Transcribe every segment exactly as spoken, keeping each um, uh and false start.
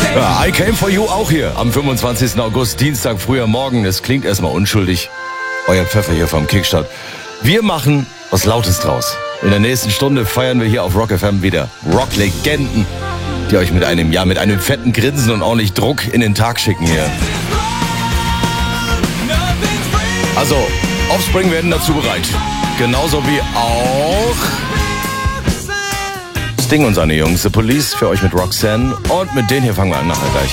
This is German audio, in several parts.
Ja, I Came For You auch hier am fünfundzwanzigsten August, Dienstag, früher Morgen. Es klingt erstmal unschuldig. Euer Pfeffer hier vom Kickstart. Wir machen was Lautes draus. In der nächsten Stunde feiern wir hier auf Rock F M wieder Rock-Legenden, die euch mit einem, ja, mit einem fetten Grinsen und ordentlich Druck in den Tag schicken hier. Also, Offspring werden dazu bereit. Genauso wie auch Sting und seine Jungs, The Police, für euch mit Roxanne. Und mit denen hier fangen wir an nachher gleich.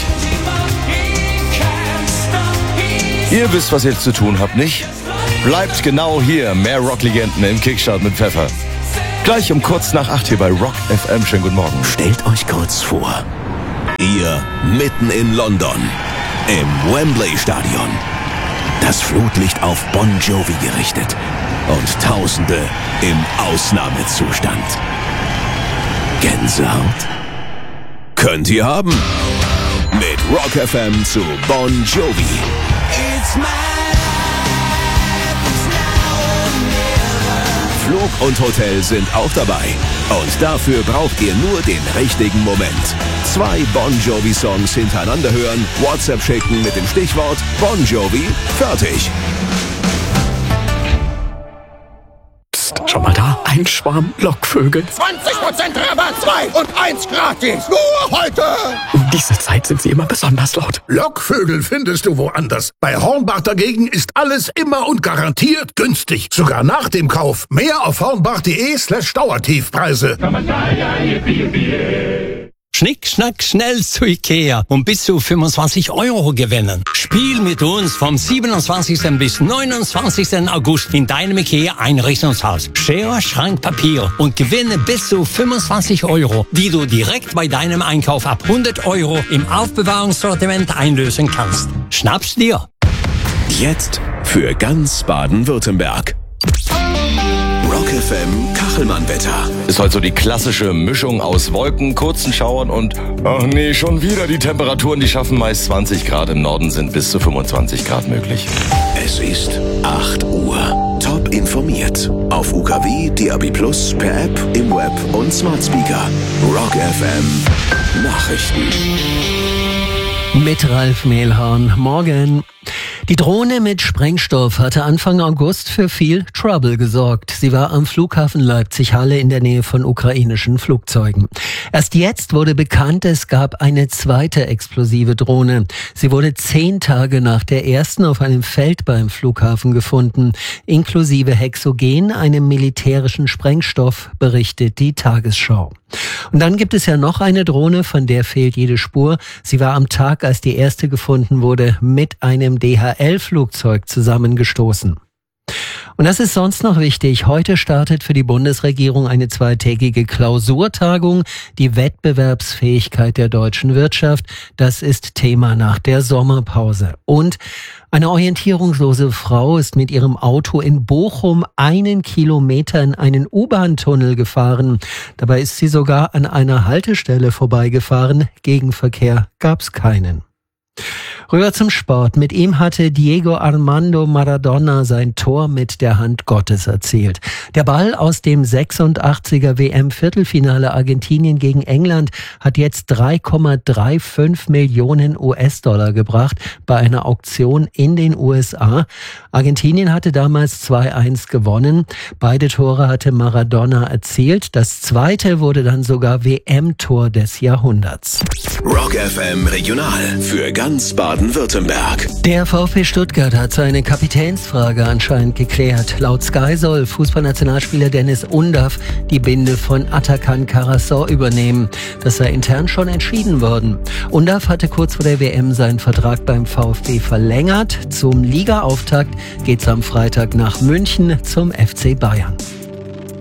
Ihr wisst, was ihr zu tun habt, nicht? Bleibt genau hier. Mehr Rock-Legenden im Kickstart mit Pfeffer. Gleich um kurz nach acht hier bei Rock F M. Schönen guten Morgen. Stellt euch kurz vor, ihr mitten in London, im Wembley-Stadion. Das Flutlicht auf Bon Jovi gerichtet und Tausende im Ausnahmezustand. Gänsehaut? Könnt ihr haben. Mit Rock F M zu Bon Jovi. It's my Flug und Hotel sind auch dabei. Und dafür braucht ihr nur den richtigen Moment. Zwei Bon Jovi-Songs hintereinander hören, WhatsApp schicken mit dem Stichwort Bon Jovi, fertig. Psst, schau mal da, ein Schwarm Lockvögel. zwanzig Prozent Rabatt, zwei und eins gratis. Nur heute. Um diese Zeit sind sie immer besonders laut. Lockvögel findest du woanders. Bei Hornbach dagegen ist alles immer und garantiert günstig. Sogar nach dem Kauf. Mehr auf hornbach.de slash Dauertiefpreise. Schnick, schnack, schnell zu Ikea und bis zu fünfundzwanzig Euro gewinnen. Spiel mit uns vom siebenundzwanzigsten bis neunundzwanzigsten August in deinem Ikea-Einrichtungshaus. Schere, Schrank, Papier und gewinne bis zu fünfundzwanzig Euro, die du direkt bei deinem Einkauf ab hundert Euro im Aufbewahrungssortiment einlösen kannst. Schnapp's dir! Jetzt für ganz Baden-Württemberg. Rock F M Kachelmann-Wetter. Ist heute so die klassische Mischung aus Wolken, kurzen Schauern und, ach nee, schon wieder die Temperaturen, die schaffen meist zwanzig Grad. Im Norden sind bis zu fünfundzwanzig Grad möglich. Es ist acht Uhr. Top informiert. Auf U K W, D A B Plus, per App, im Web und Smart Speaker. Rock F M Nachrichten. Mit Ralf Mehlhorn. Morgen. Die Drohne mit Sprengstoff hatte Anfang August für viel Trouble gesorgt. Sie war am Flughafen Leipzig-Halle in der Nähe von ukrainischen Flugzeugen. Erst jetzt wurde bekannt, es gab eine zweite explosive Drohne. Sie wurde zehn Tage nach der ersten auf einem Feld beim Flughafen gefunden, inklusive Hexogen, einem militärischen Sprengstoff, berichtet die Tagesschau. Und dann gibt es ja noch eine Drohne, von der fehlt jede Spur. Sie war am Tag, als die erste gefunden wurde, mit einem D H L-Flugzeug zusammengestoßen. Und das ist sonst noch wichtig. Heute startet für die Bundesregierung eine zweitägige Klausurtagung. Die Wettbewerbsfähigkeit der deutschen Wirtschaft, das ist Thema nach der Sommerpause. Und eine orientierungslose Frau ist mit ihrem Auto in Bochum einen Kilometer in einen U-Bahn-Tunnel gefahren. Dabei ist sie sogar an einer Haltestelle vorbeigefahren. Gegenverkehr gab's keinen. Rüber zum Sport. Mit ihm hatte Diego Armando Maradona sein Tor mit der Hand Gottes erzielt. Der Ball aus dem sechsundachtziger W M-Viertelfinale Argentinien gegen England hat jetzt drei Komma fünfunddreißig Millionen U S-Dollar gebracht bei einer Auktion in den U S A. Argentinien hatte damals zwei eins gewonnen. Beide Tore hatte Maradona erzielt. Das zweite wurde dann sogar W M-Tor des Jahrhunderts. Rock F M Regional für ganz Baden-Württemberg. Der VfB Stuttgart hat seine Kapitänsfrage anscheinend geklärt. Laut Sky soll Fußballnationalspieler Dennis Undaff die Binde von Atakan Karasor übernehmen. Das sei intern schon entschieden worden. Undaff hatte kurz vor der W M seinen Vertrag beim VfB verlängert. Zum Ligaauftakt geht's am Freitag nach München zum F C Bayern.